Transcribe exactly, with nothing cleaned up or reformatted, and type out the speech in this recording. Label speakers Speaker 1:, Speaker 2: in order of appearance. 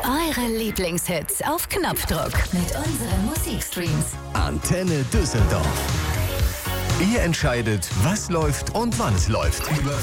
Speaker 1: Eure Lieblingshits auf Knopfdruck mit unseren Musikstreams.
Speaker 2: Antenne Düsseldorf. Ihr entscheidet, was läuft und wann es läuft.